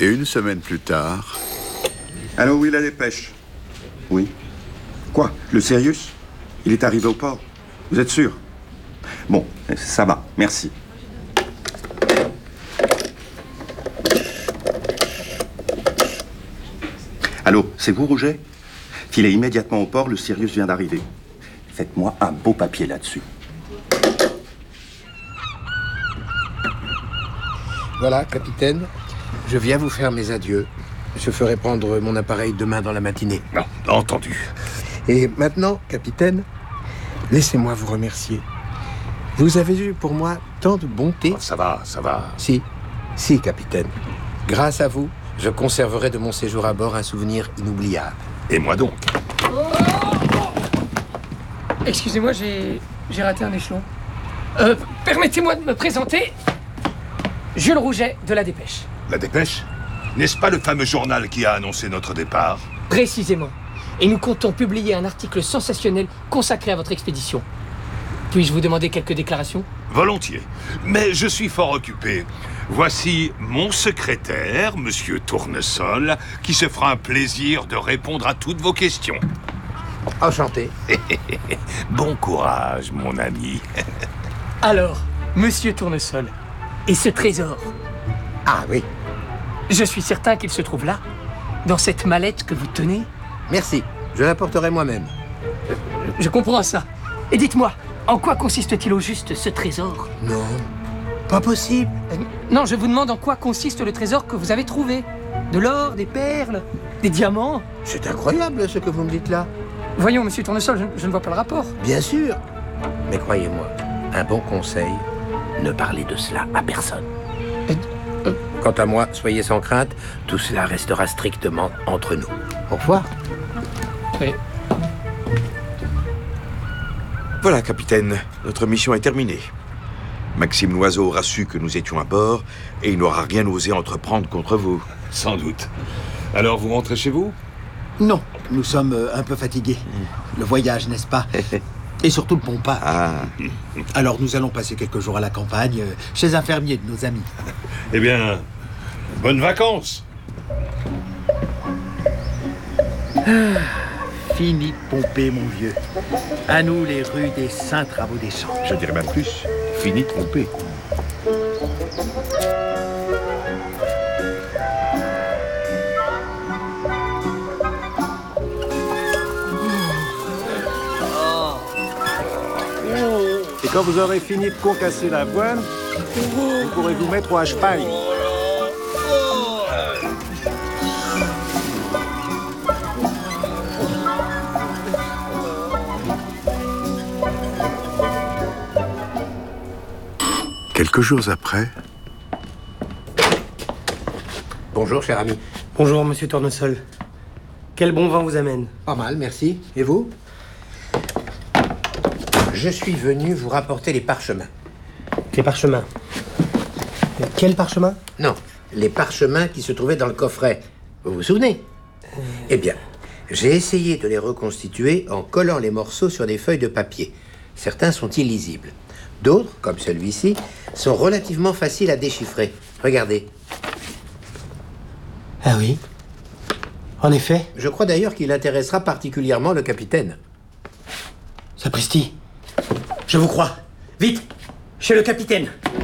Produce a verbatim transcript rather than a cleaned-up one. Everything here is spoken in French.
Et une semaine plus tard... Allô, oui, la dépêche. Oui. Quoi? Le Sirius? Il est arrivé au port? Vous êtes sûr? Bon, ça va, merci. Allô, c'est vous, Rouget? Filez immédiatement au port, le Sirius vient d'arriver. Faites-moi un beau papier là-dessus. Voilà, capitaine, je viens vous faire mes adieux. Je ferai prendre mon appareil demain dans la matinée. Non, entendu. Et maintenant, capitaine, laissez-moi vous remercier. Vous avez eu pour moi tant de bonté. Oh, ça va, ça va. Si, si, capitaine. Grâce à vous, je conserverai de mon séjour à bord un souvenir inoubliable. Et moi donc. Oh, excusez-moi, j'ai j'ai raté un échelon. Euh, permettez-moi de me présenter. Jules Rouget, de La Dépêche. La Dépêche? N'est-ce pas le fameux journal qui a annoncé notre départ? Précisément. Et nous comptons publier un article sensationnel consacré à votre expédition. Puis-je vous demander quelques déclarations? Volontiers. Mais je suis fort occupé. Voici mon secrétaire, Monsieur Tournesol, qui se fera un plaisir de répondre à toutes vos questions. Enchanté. Bon courage, mon ami. Alors, Monsieur Tournesol, et ce trésor? Ah oui. Je suis certain qu'il se trouve là, dans cette mallette que vous tenez. Merci, je l'apporterai moi-même. Je comprends ça. Et dites-moi, en quoi consiste-t-il au juste ce trésor? Non, pas possible. Euh, non, je vous demande en quoi consiste le trésor que vous avez trouvé. De l'or, des perles, des diamants. C'est incroyable ce que vous me dites là. Voyons, Monsieur Tournesol, je, je ne vois pas le rapport. Bien sûr. Mais croyez-moi, un bon conseil, ne parlez de cela à personne. Euh, euh... Quant à moi, soyez sans crainte, tout cela restera strictement entre nous. Au revoir. Oui. Voilà, capitaine, notre mission est terminée. Maxime Loiseau aura su que nous étions à bord et il n'aura rien osé entreprendre contre vous. Sans doute. Alors, vous rentrez chez vous? Non, nous sommes euh, un peu fatigués. Le voyage, n'est-ce pas? Et surtout le pompage. Ah. Alors nous allons passer quelques jours à la campagne, euh, chez un fermier de nos amis. Eh bien, bonnes vacances. Ah, fini de pomper, mon vieux. À nous les rues des saints travaux des champs. Je dirais même plus, fini de tromper. Et quand vous aurez fini de concasser la voile, vous pourrez vous mettre au hache-paille. Quelques jours après... Bonjour, cher ami. Bonjour, Monsieur Tournesol. Quel bon vent vous amène? Pas mal, merci. Et vous? Je suis venu vous rapporter les parchemins. Les parchemins? Quels parchemins? Non, les parchemins qui se trouvaient dans le coffret. Vous vous souvenez? euh... Eh bien, j'ai essayé de les reconstituer en collant les morceaux sur des feuilles de papier. Certains sont illisibles. D'autres, comme celui-ci, sont relativement faciles à déchiffrer. Regardez. Ah oui? En effet. Je crois d'ailleurs qu'il intéressera particulièrement le capitaine. Sapristi, je vous crois. Vite, chez le capitaine.